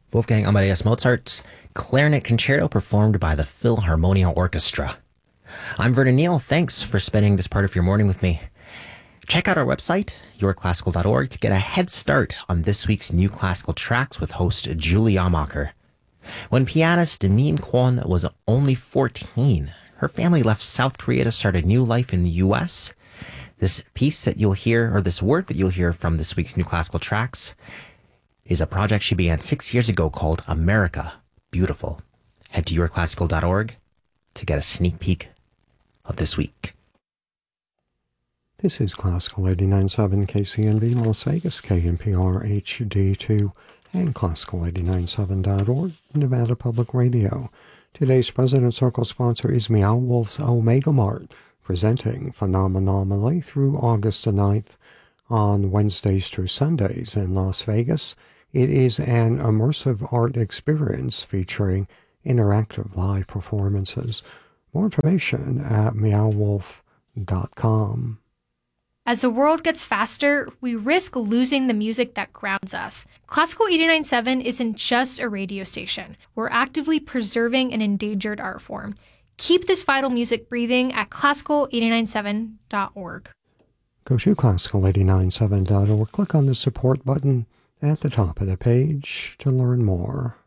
Wolfgang Amadeus Mozart's Clarinet Concerto performed by the Philharmonia Orchestra. I'm Vernon Neal. Thanks for spending this part of your morning with me. Check out our website, yourclassical.org, to get a head start on this week's new classical tracks with host Julie Amacher. When pianist Min Kwon was only 14, her family left South Korea to start a new life in the U.S. This piece that you'll hear, or this work that you'll hear from this week's new classical tracks, is a project she began 6 years ago called America Beautiful. Head to yourclassical.org to get a sneak peek of this week. This is Classical 89.7 KCNV Las Vegas, KNPR HD2, and Classical897.org, Nevada Public Radio. Today's President Circle sponsor is Meow Wolf's Omega Mart, presenting Phenomenally through August the 9th on Wednesdays through Sundays in Las Vegas. It is an immersive art experience featuring interactive live performances. More information at meowwolf.com. As the world gets faster, we risk losing the music that grounds us. Classical 89.7 isn't just a radio station. We're actively preserving an endangered art form. Keep this vital music breathing at classical897.org. Go to classical897.org, click on the support button at the top of the page to learn more.